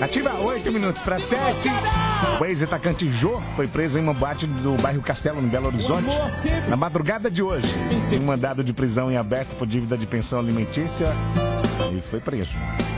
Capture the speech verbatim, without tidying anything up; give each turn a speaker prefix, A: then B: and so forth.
A: Ativa oito minutos para sete. O ex-atacante Jô foi preso em uma boate do bairro Castelo, no Belo Horizonte, na madrugada de hoje. Tem um mandado de prisão em aberto por dívida de pensão alimentícia e foi preso.